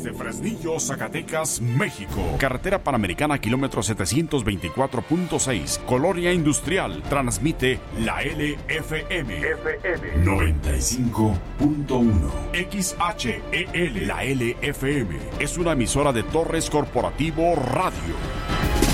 Desde Fresnillo, Zacatecas, México. Carretera Panamericana, kilómetro 724.6. Colonia Industrial. Transmite la LFM. 95.1. XHEL. La LFM es una emisora de Torres Corporativo Radio.